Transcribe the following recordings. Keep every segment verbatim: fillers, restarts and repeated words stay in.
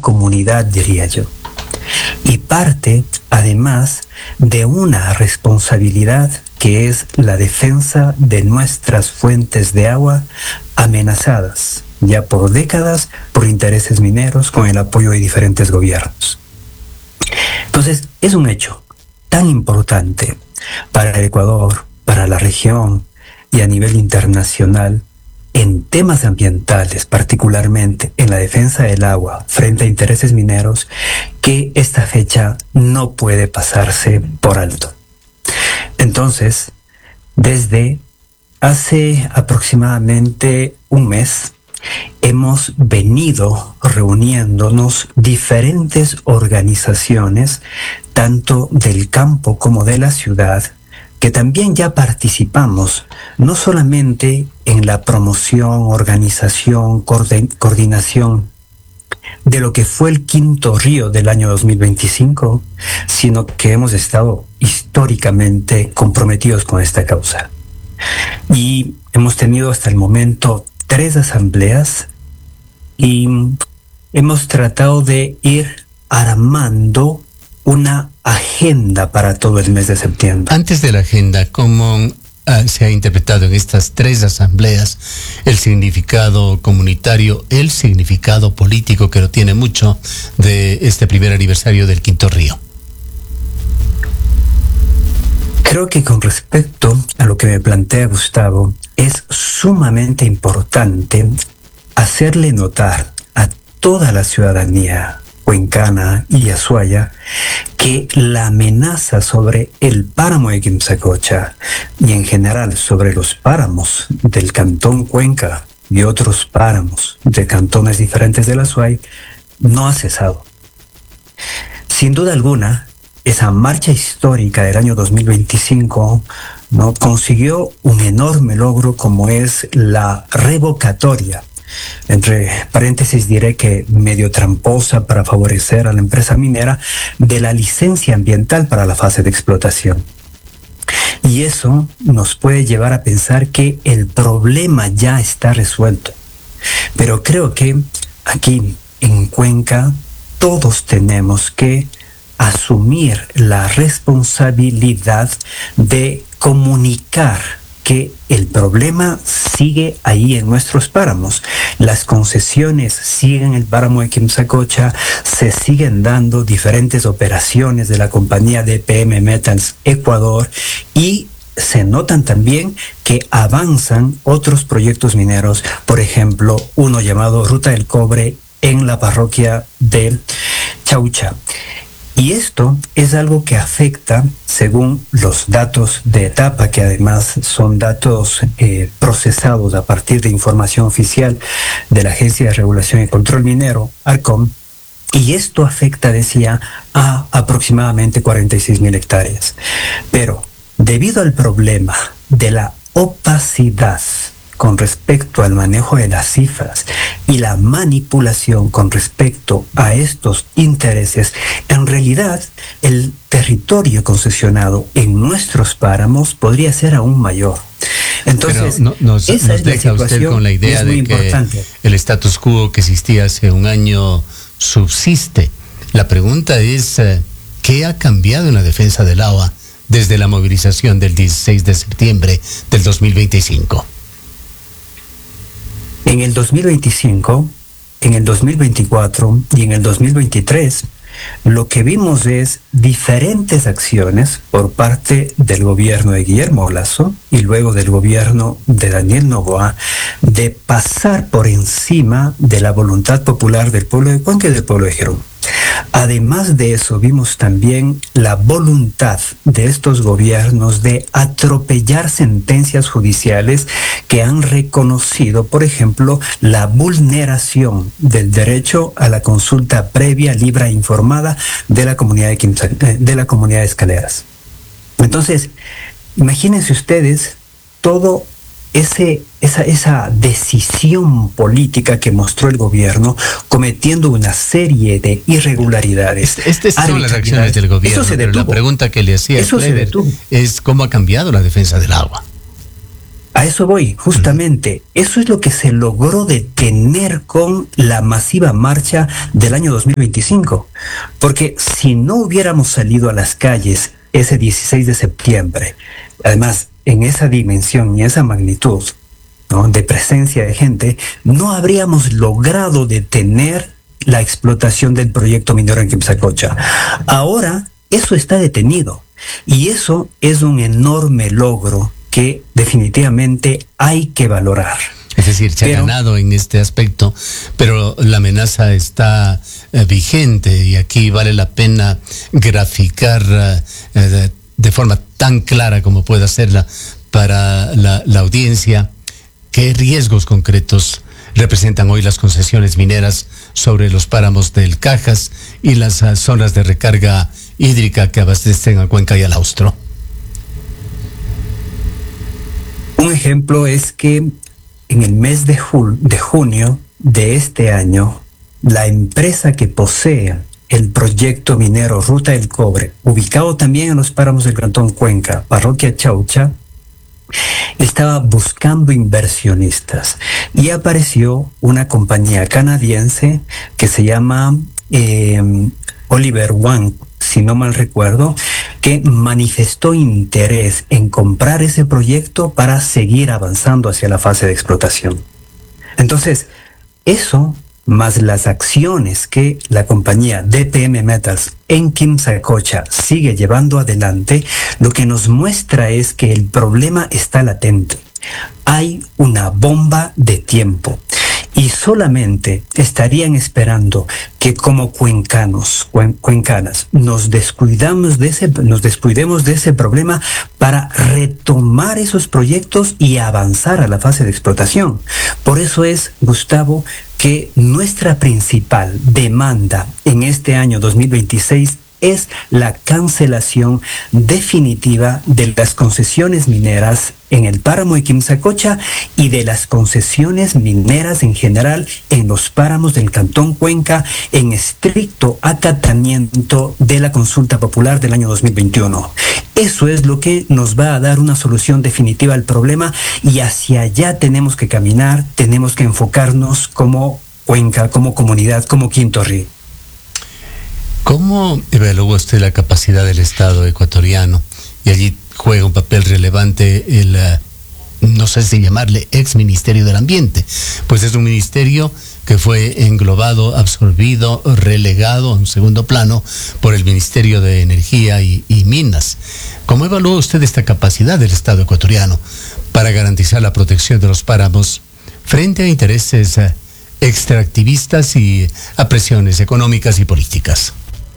comunidad, diría yo. Y parte, además, de una responsabilidad que es la defensa de nuestras fuentes de agua amenazadas ya por décadas por intereses mineros con el apoyo de diferentes gobiernos. Entonces, es un hecho tan importante para el Ecuador, para la región y a nivel internacional, en temas ambientales, particularmente en la defensa del agua frente a intereses mineros, que esta fecha no puede pasarse por alto. Entonces, desde hace aproximadamente un mes, hemos venido reuniéndonos diferentes organizaciones, tanto del campo como de la ciudad, que también ya participamos, no solamente en la promoción, organización, coordinación de lo que fue el quinto río del año dos mil veinticinco, sino que hemos estado históricamente comprometidos con esta causa. Y hemos tenido hasta el momento tres asambleas y hemos tratado de ir armando una agenda para todo el mes de septiembre. Antes de la agenda, ¿cómo uh, se ha interpretado en estas tres asambleas el significado comunitario, el significado político que lo tiene mucho de este primer aniversario del Quinto Río? Creo que con respecto a lo que me plantea Gustavo, es sumamente importante hacerle notar a toda la ciudadanía cuencana y azuaya que la amenaza sobre el páramo de Quimsacocha y en general sobre los páramos del cantón Cuenca y otros páramos de cantones diferentes del Azuay no ha cesado. Sin duda alguna, esa marcha histórica del año dos mil veinticinco, ¿no?, consiguió un enorme logro como es la revocatoria, entre paréntesis diré que medio tramposa para favorecer a la empresa minera, de la licencia ambiental para la fase de explotación. Y eso nos puede llevar a pensar que el problema ya está resuelto. Pero creo que aquí en Cuenca todos tenemos que asumir la responsabilidad de comunicar que el problema sigue ahí en nuestros páramos. Las concesiones siguen en el páramo de Quimsacocha, se siguen dando diferentes operaciones de la compañía D P M Metals Ecuador y se notan también que avanzan otros proyectos mineros, por ejemplo, uno llamado Ruta del Cobre en la parroquia de Chaucha. Y esto es algo que afecta, según los datos de etapa, que además son datos eh, procesados a partir de información oficial de la Agencia de Regulación y Control Minero, ARCOM, y esto afecta, decía, a aproximadamente cuarenta y seis mil hectáreas. Pero debido al problema de la opacidad con respecto al manejo de las cifras y la manipulación con respecto a estos intereses, en realidad el territorio concesionado en nuestros páramos podría ser aún mayor. Entonces, Pero no, nos, esa nos es la deja usted con la idea de importante. que el status quo que existía hace un año subsiste. La pregunta es, ¿qué ha cambiado en la defensa del agua desde la movilización del dieciséis de septiembre del dos mil veinticinco? En el dos mil veinticinco, en el dos mil veinticuatro y en el dos mil veintitrés, lo que vimos es diferentes acciones por parte del gobierno de Guillermo Lasso y luego del gobierno de Daniel Noboa de pasar por encima de la voluntad popular del pueblo de Cuenca y del pueblo de Jerón. Además de eso, vimos también la voluntad de estos gobiernos de atropellar sentencias judiciales que han reconocido, por ejemplo, la vulneración del derecho a la consulta previa, libre e informada de la comunidad de, Quimsa, de la comunidad de Escaleras. Entonces, imagínense ustedes todo Ese, esa, esa decisión política que mostró el gobierno cometiendo una serie de irregularidades. Estas son las acciones del gobierno, Eso se pero detuvo. la pregunta que le hacía Eso se detuvo. es cómo ha cambiado la defensa del agua. A A eso voy, justamente. Eso es lo que se logró detener con la masiva marcha del año dos mil veinticinco. Porque si no hubiéramos salido a las calles ese dieciséis de septiembre, además en esa dimensión y esa magnitud, ¿no?, de presencia de gente, no habríamos logrado detener la explotación del proyecto minero en Quimsacocha. Ahora eso está detenido y eso es un enorme logro que definitivamente hay que valorar. Es decir, se pero, ha ganado en este aspecto, pero la amenaza está eh, vigente, y aquí vale la pena graficar eh, de, de forma tan clara como pueda hacerla para la, la audiencia qué riesgos concretos representan hoy las concesiones mineras sobre los páramos del Cajas y las uh, zonas de recarga hídrica que abastecen a Cuenca y al Austro. Un ejemplo es que en el mes de, jul- de junio de este año, la empresa que posee el proyecto minero Ruta del Cobre, ubicado también en los páramos del Cantón Cuenca, Parroquia Chaucha, estaba buscando inversionistas y apareció una compañía canadiense que se llama eh, Oliver One, si no mal recuerdo, que manifestó interés en comprar ese proyecto para seguir avanzando hacia la fase de explotación. Entonces, eso, más las acciones que la compañía D P M Metals en Quimsacocha sigue llevando adelante, lo que nos muestra es que el problema está latente. Hay una bomba de tiempo. Y solamente estarían esperando que como cuencanos, cuen, cuencanas, nos descuidamos de ese, nos descuidemos de ese problema para retomar esos proyectos y avanzar a la fase de explotación. Por eso es, Gustavo, que nuestra principal demanda en este año dos mil veintiséis es la cancelación definitiva de las concesiones mineras en el páramo de Quimsacocha y de las concesiones mineras en general en los páramos del Cantón Cuenca, en estricto acatamiento de la consulta popular del año dos mil veintiuno. Eso es lo que nos va a dar una solución definitiva al problema, y hacia allá tenemos que caminar, tenemos que enfocarnos como Cuenca, como comunidad, como Quinto Río. ¿Cómo evalúa usted la capacidad del Estado ecuatoriano? Y allí juega un papel relevante el, uh, no sé si llamarle, ex Ministerio del Ambiente, pues es un ministerio que fue englobado, absorbido, relegado a un segundo plano por el Ministerio de Energía y, y Minas. ¿Cómo evalúa usted esta capacidad del Estado ecuatoriano para garantizar la protección de los páramos frente a intereses uh, extractivistas y a presiones económicas y políticas?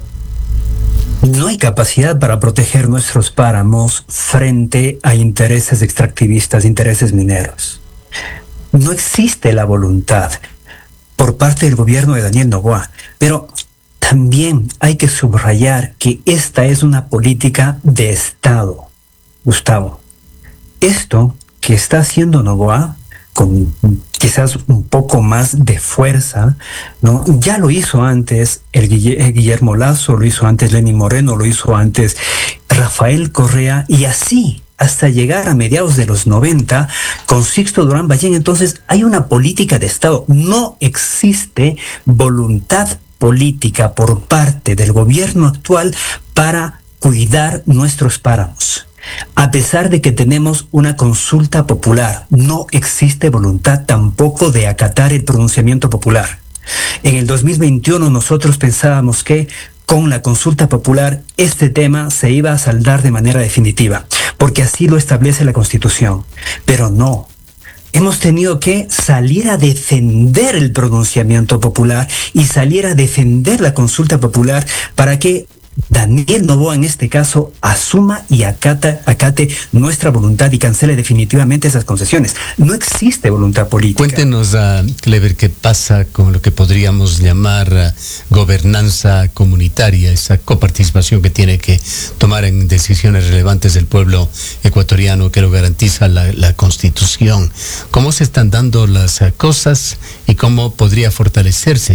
No hay capacidad para proteger nuestros páramos frente a intereses extractivistas, intereses mineros. No existe la voluntad por parte del gobierno de Daniel Noboa, pero también hay que subrayar que esta es una política de Estado, Gustavo. Esto que está haciendo Noboa, con quizás un poco más de fuerza, ¿no? Ya lo hizo antes el Guillermo Lazo, lo hizo antes Lenín Moreno, lo hizo antes Rafael Correa, y así hasta llegar a mediados de los noventa con Sixto Durán Ballén. Entonces hay una política de Estado. No existe voluntad política por parte del gobierno actual para cuidar nuestros páramos. A pesar de que tenemos una consulta popular, no existe voluntad tampoco de acatar el pronunciamiento popular. En el dos mil veintiuno nosotros pensábamos que con la consulta popular este tema se iba a saldar de manera definitiva, porque así lo establece la Constitución. Pero no. Hemos tenido que salir a defender el pronunciamiento popular y salir a defender la consulta popular para que Daniel Noboa en este caso asuma y acata, acate nuestra voluntad y cancele definitivamente esas concesiones. No existe voluntad política. Cuéntenos, uh, Clever, qué pasa con lo que podríamos llamar uh, gobernanza comunitaria, esa coparticipación que tiene que tomar en decisiones relevantes del pueblo ecuatoriano, que lo garantiza la, la Constitución. ¿Cómo se están dando las uh, cosas y cómo podría fortalecerse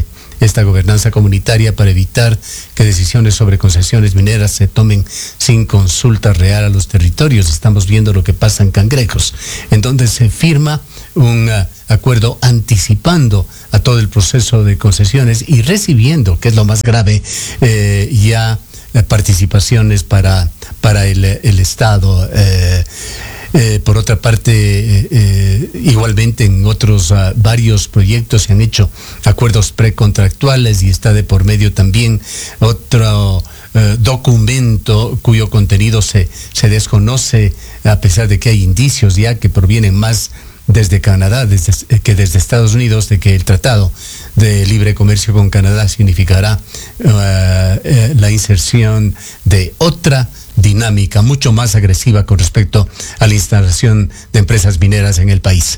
esta gobernanza comunitaria para evitar que decisiones sobre concesiones mineras se tomen sin consulta real a los territorios. Estamos viendo lo que pasa en Cangrejos, en donde se firma un uh, acuerdo anticipando a todo el proceso de concesiones y recibiendo, que es lo más grave, eh, ya eh, participaciones para, para el, el Estado. Eh, Eh, por otra parte, eh, eh, igualmente en otros uh, varios proyectos se han hecho acuerdos precontractuales y está de por medio también otro uh, documento cuyo contenido se, se desconoce, a pesar de que hay indicios ya que provienen más desde Canadá desde, que desde Estados Unidos, de que el Tratado de Libre Comercio con Canadá significará uh, uh, la inserción de otra dinámica mucho más agresiva con respecto a la instalación de empresas mineras en el país.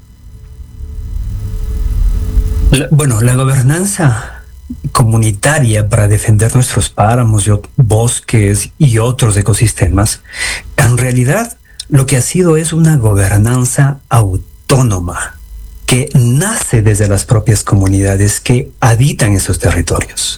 La, bueno, la gobernanza comunitaria para defender nuestros páramos, bosques y otros ecosistemas, en realidad lo que ha sido es una gobernanza autónoma que nace desde las propias comunidades que habitan esos territorios.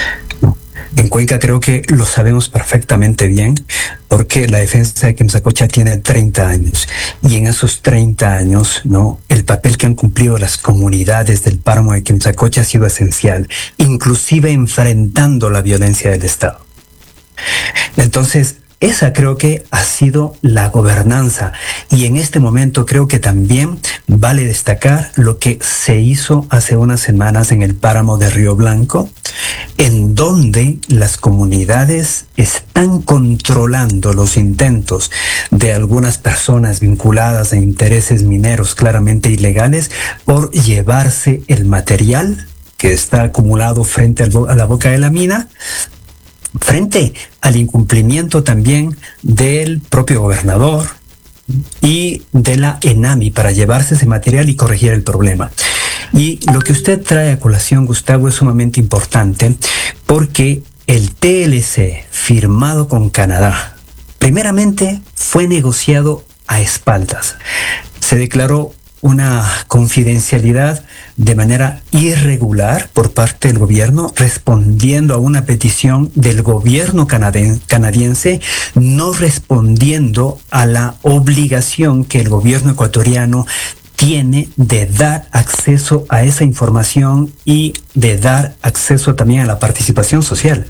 En Cuenca creo que lo sabemos perfectamente bien, porque la defensa de Quimsacocha tiene treinta años, y en esos treinta años, ¿no?, el papel que han cumplido las comunidades del páramo de Quimsacocha ha sido esencial, inclusive enfrentando la violencia del Estado. Entonces, esa creo que ha sido la gobernanza, y en este momento creo que también vale destacar lo que se hizo hace unas semanas en el páramo de Río Blanco, en donde las comunidades están controlando los intentos de algunas personas vinculadas a intereses mineros claramente ilegales por llevarse el material que está acumulado frente a la boca de la mina, frente al incumplimiento también del propio gobernador y de la ENAMI para llevarse ese material y corregir el problema. Y lo que usted trae a colación, Gustavo, es sumamente importante, porque el T L C firmado con Canadá, primeramente fue negociado a espaldas. Se declaró una confidencialidad de manera irregular por parte del gobierno, respondiendo a una petición del gobierno canadiense, no respondiendo a la obligación que el gobierno ecuatoriano tiene de dar acceso a esa información y de dar acceso también a la participación social.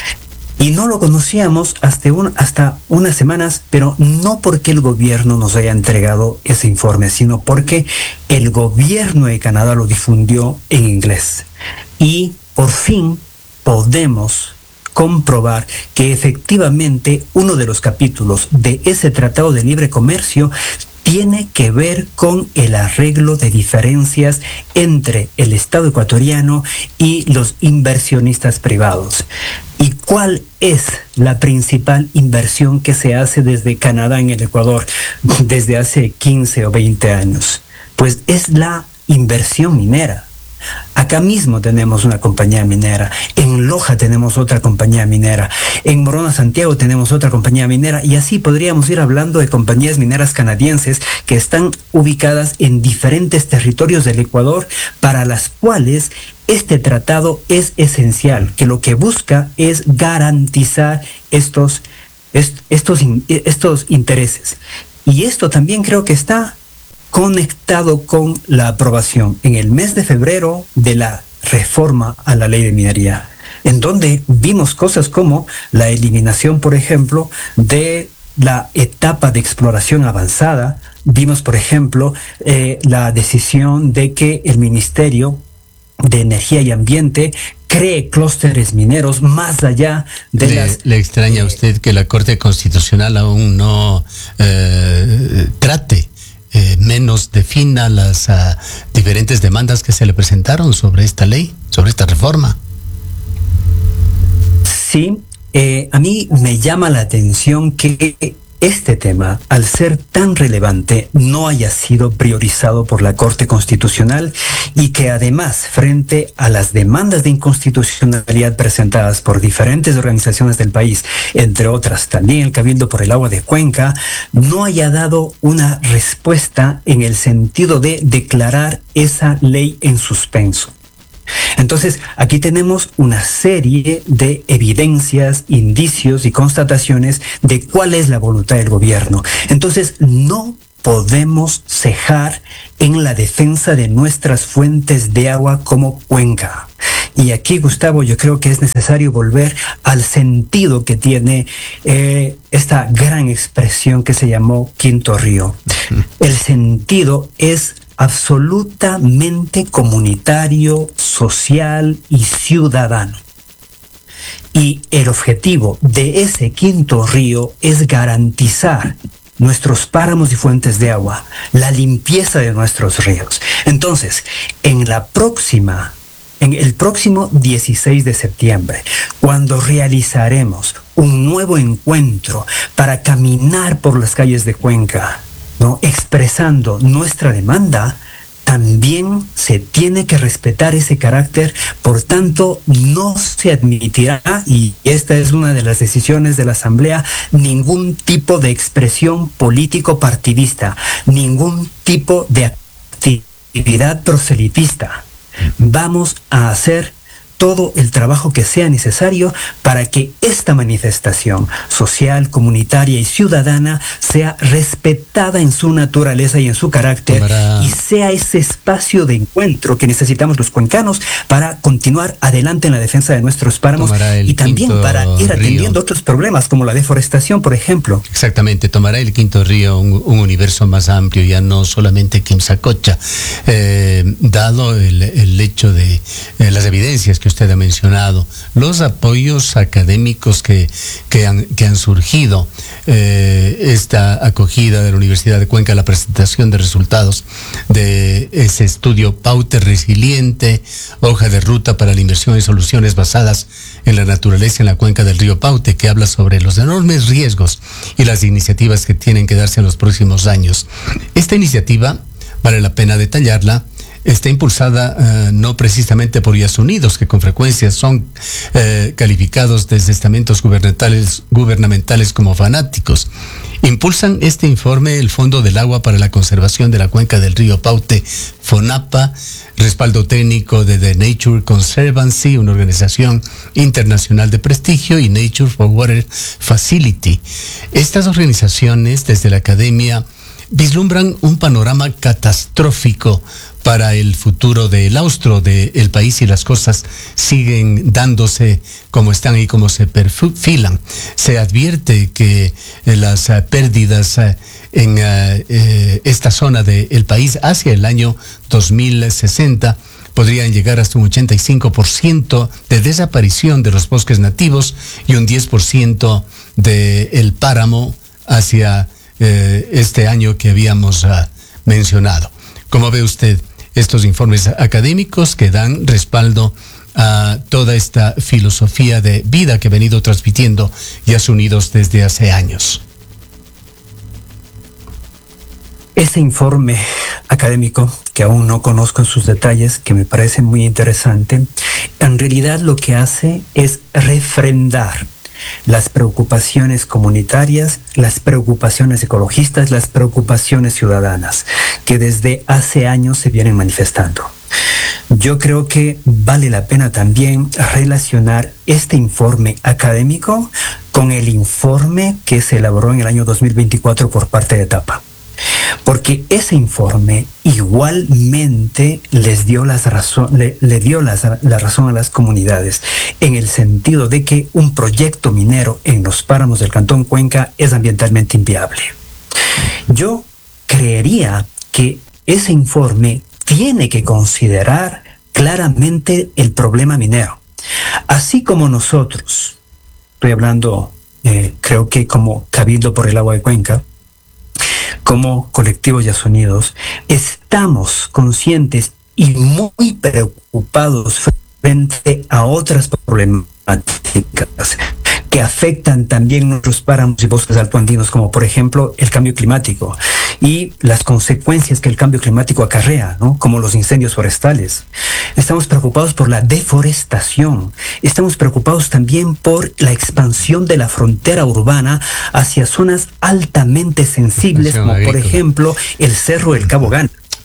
Y no lo conocíamos hasta, un, hasta unas semanas, pero no porque el gobierno nos haya entregado ese informe, sino porque el gobierno de Canadá lo difundió en inglés. Y por fin podemos comprobar que efectivamente uno de los capítulos de ese Tratado de Libre Comercio tiene que ver con el arreglo de diferencias entre el Estado ecuatoriano y los inversionistas privados. ¿Y cuál es la principal inversión que se hace desde Canadá en el Ecuador desde hace quince o veinte años? Pues es la inversión minera. Acá mismo tenemos una compañía minera, en Loja tenemos otra compañía minera, en Morona, Santiago tenemos otra compañía minera, y así podríamos ir hablando de compañías mineras canadienses que están ubicadas en diferentes territorios del Ecuador, para las cuales este tratado es esencial, que lo que busca es garantizar estos, est, estos, estos intereses. Y esto también creo que está conectado con la aprobación en el mes de febrero de la reforma a la ley de minería, en donde vimos cosas como la eliminación, por ejemplo, de la etapa de exploración avanzada. Vimos, por ejemplo, eh, la decisión de que el Ministerio de Energía y Ambiente cree clústeres mineros más allá de le, las... ¿Le extraña a usted que la Corte Constitucional aún no eh, trate Eh, menos defina las uh, diferentes demandas que se le presentaron sobre esta ley, sobre esta reforma? Sí, eh, a mí me llama la atención que este tema, al ser tan relevante, no haya sido priorizado por la Corte Constitucional, y que además, frente a las demandas de inconstitucionalidad presentadas por diferentes organizaciones del país, entre otras también el Cabildo por el Agua de Cuenca, no haya dado una respuesta en el sentido de declarar esa ley en suspenso. Entonces, aquí tenemos una serie de evidencias, indicios y constataciones de cuál es la voluntad del gobierno. Entonces, no podemos cejar en la defensa de nuestras fuentes de agua como cuenca. Y aquí, Gustavo, yo creo que es necesario volver al sentido que tiene eh, esta gran expresión que se llamó Quinto Río. El sentido es absolutamente comunitario, social y ciudadano. Y el objetivo de ese Quinto Río es garantizar nuestros páramos y fuentes de agua, la limpieza de nuestros ríos. Entonces, en la próxima, en el próximo dieciséis de septiembre, cuando realizaremos un nuevo encuentro para caminar por las calles de Cuenca, ¿no?, expresando nuestra demanda, también se tiene que respetar ese carácter. Por tanto, no se admitirá, y esta es una de las decisiones de la Asamblea, ningún tipo de expresión político partidista, ningún tipo de actividad proselitista. Vamos a hacer todo el trabajo que sea necesario para que esta manifestación social, comunitaria y ciudadana sea respetada en su naturaleza y en su carácter, Tomará... y sea ese espacio de encuentro que necesitamos los cuencanos para continuar adelante en la defensa de nuestros páramos y también para ir atendiendo río. otros problemas como la deforestación, por ejemplo. Exactamente, tomará el Quinto Río un, un universo más amplio, ya no solamente Quimsacocha, eh, dado el, el hecho de eh, las evidencias que usted ha mencionado, los apoyos académicos que, que, han, que han surgido, eh, esta acogida de la Universidad de Cuenca, la presentación de resultados de ese estudio Paute Resiliente, hoja de ruta para la inversión en soluciones basadas en la naturaleza en la cuenca del río Paute, que habla sobre los enormes riesgos y las iniciativas que tienen que darse en los próximos años. Esta iniciativa, vale la pena detallarla, está impulsada uh, no precisamente por Yasunidos, que con frecuencia son uh, calificados desde estamentos gubernamentales, gubernamentales como fanáticos. Impulsan este informe el Fondo del Agua para la Conservación de la Cuenca del Río Paute, FONAPA, respaldo técnico de The Nature Conservancy, una organización internacional de prestigio, y Nature for Water Facility. Estas organizaciones, desde la academia, vislumbran un panorama catastrófico para el futuro del austro del país, y las cosas siguen dándose como están y como se perfilan. Se advierte que eh, las uh, pérdidas uh, en uh, eh, esta zona del país hacia el año dos mil sesenta podrían llegar hasta un ochenta y cinco por ciento de desaparición de los bosques nativos y un diez por ciento del páramo hacia eh, este año que habíamos uh, mencionado. ¿Cómo ve usted estos informes académicos que dan respaldo a toda esta filosofía de vida que ha venido transmitiendo Yasunidos desde hace años? Ese informe académico, que aún no conozco en sus detalles, que me parece muy interesante, en realidad lo que hace es refrendar las preocupaciones comunitarias, las preocupaciones ecologistas, las preocupaciones ciudadanas, que desde hace años se vienen manifestando. Yo creo que vale la pena también relacionar este informe académico con el informe que se elaboró en el año dos mil veinticuatro por parte de TAPA. Porque ese informe igualmente les dio las razón, le, le dio las, la razón a las comunidades, en el sentido de que un proyecto minero en los páramos del Cantón Cuenca es ambientalmente inviable. Yo creería que ese informe tiene que considerar claramente el problema minero. Así como nosotros, estoy hablando, eh, creo que como Cabildo por el Agua de Cuenca, como colectivos Yasunidos, estamos conscientes y muy preocupados frente a otras problemáticas que afectan también nuestros páramos y bosques altoandinos, como por ejemplo el cambio climático y las consecuencias que el cambio climático acarrea, ¿no?, como los incendios forestales. Estamos preocupados por la deforestación. Estamos preocupados también por la expansión de la frontera urbana hacia zonas altamente sensibles, como por ejemplo el Cerro del Cabo Gana.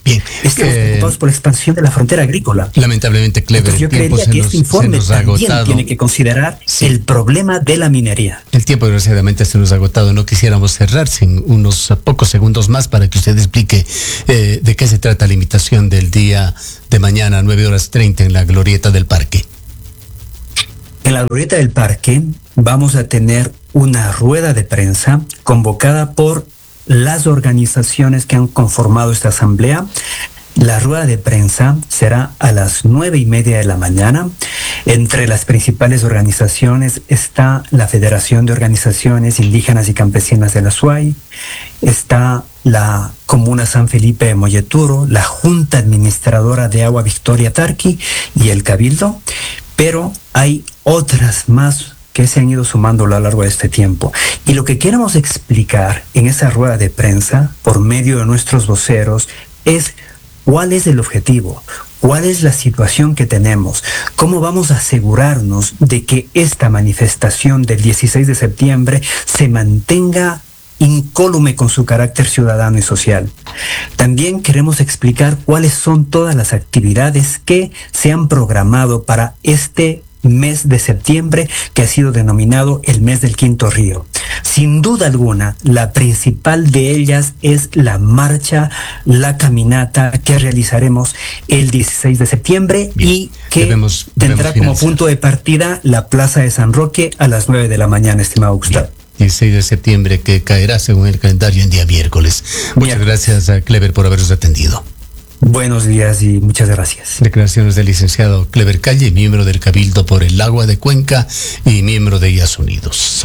Bien. Estamos eh, preocupados por la expansión de la frontera agrícola. Lamentablemente, Clever, Entonces, yo creería que nos, este informe también agotado. tiene que considerar sí. el problema de la minería. El tiempo, desgraciadamente, se nos ha agotado. No quisiéramos cerrar sin unos pocos segundos más para que usted explique eh, de qué se trata la invitación del día de mañana, nueve horas treinta, en la Glorieta del Parque. En la Glorieta del Parque vamos a tener una rueda de prensa convocada por las organizaciones que han conformado esta asamblea. La rueda de prensa será a las nueve y media de la mañana. Entre las principales organizaciones está la Federación de Organizaciones Indígenas y Campesinas de la SUAY, está la Comuna San Felipe de Molleturo, la Junta Administradora de Agua Victoria Tarqui y el Cabildo, pero hay otras más que se han ido sumando a lo largo de este tiempo. Y lo que queremos explicar en esa rueda de prensa, por medio de nuestros voceros, es cuál es el objetivo, cuál es la situación que tenemos, cómo vamos a asegurarnos de que esta manifestación del dieciséis de septiembre se mantenga incólume con su carácter ciudadano y social. También queremos explicar cuáles son todas las actividades que se han programado para este mes de septiembre, que ha sido denominado el mes del Quinto Río. Sin duda alguna, la principal de ellas es la marcha, la caminata que realizaremos el dieciséis de septiembre. Bien. Y que debemos, tendrá debemos como punto de partida la Plaza de San Roque a las nueve de la mañana, estimado Gustavo. dieciséis de septiembre, que caerá según el calendario en día miércoles. Muchas gracias a Clever por habernos atendido. Buenos días y muchas gracias. Declaraciones del licenciado Clever Calle, miembro del Cabildo por el Agua de Cuenca y miembro de I A S Unidos.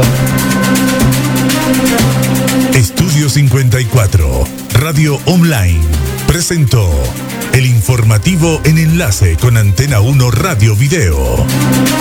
Estudio cincuenta y cuatro, Radio Online, presentó el informativo en enlace con Antena uno Radio Video.